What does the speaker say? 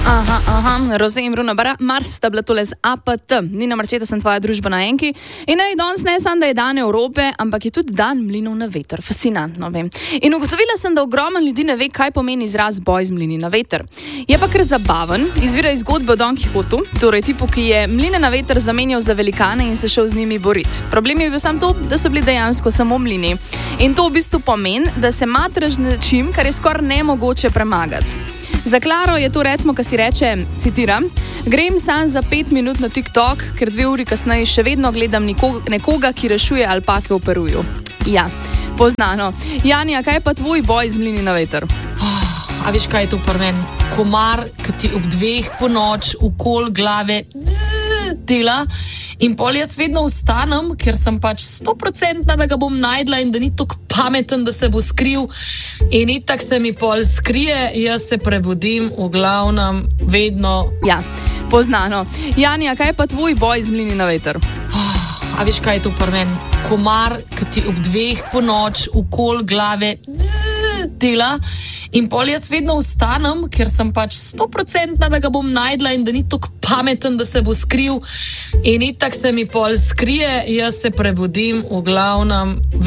Roze in Bruno Mars sta bila tole z APT. Nina Marčeta, sem tvoja družba na enki. In danes ne samo, da je dan Evrope, ampak je tudi dan mlinov na veter. Fascinantno, vem. In ugotovila sem, da ogromno ljudi ne ve, kaj pomeni izraz boj z mlini na veter. Je pa kar zabaven, izvira iz zgodbe o Don Kihotu, torej tipu, ki je mline na veter zamenjal za velikane in se šel z njimi boriti. Problem je bil samo to, da so bili dejansko samo mlini. In to v bistvu pomeni, da se matraš nečim, kar je skoraj nemogoče premagati. Za Klaro je to, recimo, kar si reče, citiram, grem sam za 5 minut na TikTok, ker 2 uri kasneje še vedno gledam nekoga, ki rešuje alpake v Peruju. Ja, poznano. Janja, kaj pa tvoj boj z mlini na veter? A veš, kaj je to pri meni? Komar, ki ti ob 2 po noč okoli glave dela in pol jaz vedno vstanem, ker sem pač 100%, da ga bom najdla in da ni tako pameten, da se bo skril in itak se mi pol skrije, jaz se prebudim v glavnem vedno. Ja, poznano. Janja, kaj pa tvoj boj z mlini na veter? A veš, kaj je to pri meni? Komar, ki ti ob 2 po noč okoli glave dela in pol jaz vedno vstanem, ker sem pač 100%, da ga bom najdla in da ni tako pameten, da se bo skril in itak se mi pol skrije, jaz se prebudim v glavnem